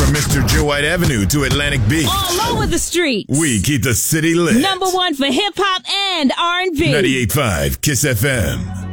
From Mr. Joe White Avenue to Atlantic Beach. All over the streets. We keep the city lit. Number one for hip hop and R&B. 98.5 Kiss FM.